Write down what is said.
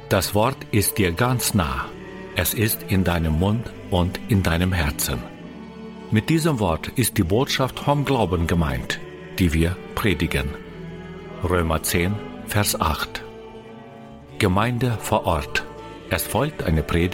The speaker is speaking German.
Das Wort ist dir ganz nah. Es ist in deinem Mund und in deinem Herzen. Mit diesem Wort ist die Botschaft vom Glauben gemeint, die wir predigen. Römer 10, Vers 8. Gemeinde vor Ort. Es folgt eine Predigt